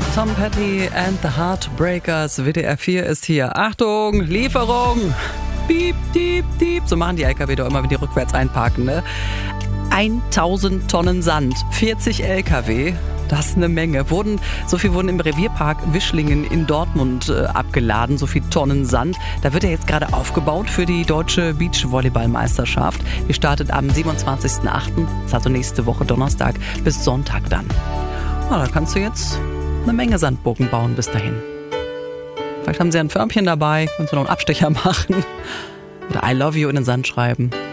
Tom Petty and the Heartbreakers. WDR 4 ist hier. Achtung, Lieferung! Piep, piep, piep. So machen die LKW doch immer, wenn die rückwärts einparken, ne? 1000 Tonnen Sand, 40 LKW. Das ist eine Menge. So viel wurden im Revierpark Wischlingen in Dortmund abgeladen, so viel Tonnen Sand. Da wird er jetzt gerade aufgebaut für die deutsche Beachvolleyballmeisterschaft. Die startet am 27.08., also nächste Woche Donnerstag, bis Sonntag dann. Da kannst du jetzt eine Menge Sandburgen bauen bis dahin. Vielleicht haben sie ein Förmchen dabei, kannst du noch einen Abstecher machen. Oder I love you in den Sand schreiben.